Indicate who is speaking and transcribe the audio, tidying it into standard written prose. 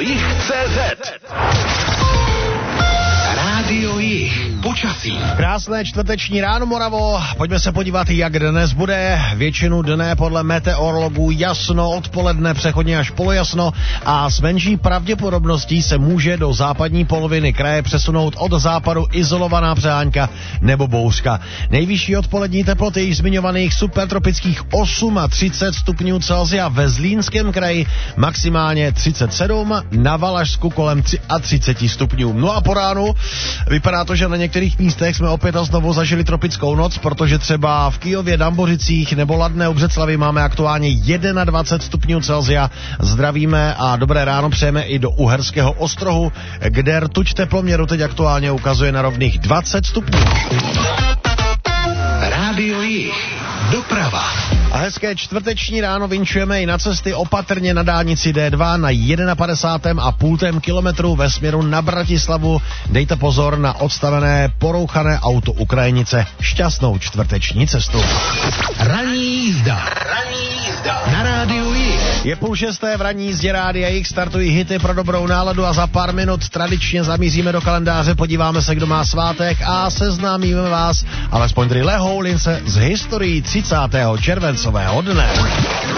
Speaker 1: Jih.cz. Rádio Jih. Počasí.
Speaker 2: Krásné čtvrteční ráno, Moravo. Pojďme se podívat, jak dnes bude. Většinu dne podle meteorologů jasno, odpoledne přechodně až polojasno a s menší pravděpodobností se může do západní poloviny kraje přesunout od západu izolovaná přehánka nebo bouřka. Nejvyšší odpolední teploty již zmiňovaných subtropických 38 stupňů Celsia ve Zlínském kraji, maximálně 37, na Valašsku kolem 33 stupňů. No a po ránu vypadá to, že na některých místech jsme opět a znovu zažili tropickou noc, protože třeba v Kyjově, Dambořicích nebo Ladné u Břeclavi máme aktuálně 21 stupňů Celsia. Zdravíme a dobré ráno přejeme i do Uherského Ostrohu, kde rtuť teploměru teď aktuálně ukazuje na rovných 20 stupňů.
Speaker 1: Rádio Jih. Doprava.
Speaker 2: A hezké čtvrteční ráno vinčujeme i na cesty opatrně na dálnici D2 na 51,5 kilometru ve směru na Bratislavu. Dejte pozor na odstavené porouchané auto u krajnice. Šťastnou čtvrteční cestu.
Speaker 1: Ranní jízda. Na Rádiu Jih.
Speaker 2: Je 5:30 v ranní jízdě Rádia Jih, startují hity pro dobrou náladu a za pár minut tradičně zamíříme do kalendáře, podíváme se, kdo má svátek a seznámíme vás, alespoň tedy lehou lince, s historií 30. červencového dne.